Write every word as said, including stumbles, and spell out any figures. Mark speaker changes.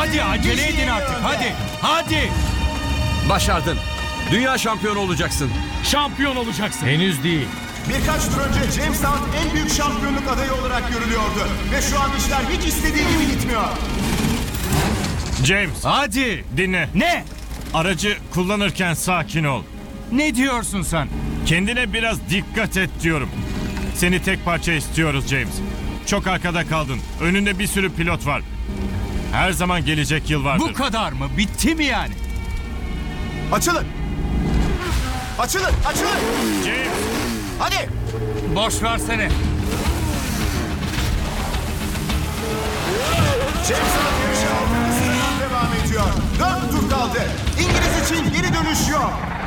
Speaker 1: Hadi acele edin artık, hadi, hadi.
Speaker 2: Başardın. Dünya şampiyonu olacaksın.
Speaker 1: Şampiyon olacaksın.
Speaker 3: Henüz değil.
Speaker 4: Birkaç tur önce James Hunt en büyük şampiyonluk adayı olarak görülüyordu. Ve şu an işler hiç istediği gibi gitmiyor.
Speaker 5: James,
Speaker 1: Hadi.
Speaker 5: dinle.
Speaker 1: Ne?
Speaker 5: Aracı kullanırken sakin ol.
Speaker 1: Ne diyorsun sen?
Speaker 5: Kendine biraz dikkat et diyorum. Seni tek parça istiyoruz James. Çok arkada kaldın. Önünde bir sürü pilot var. Her zaman gelecek yıl vardır.
Speaker 1: Bu kadar mı? Bitti mi yani?
Speaker 4: Açılın. Açılın, açılın.
Speaker 5: James,
Speaker 4: Hadi.
Speaker 1: Boş versene.
Speaker 4: James Hunt yarışı altı sıradan devam ediyor. Dört tur kaldı. İngiliz için geri dönüş yok.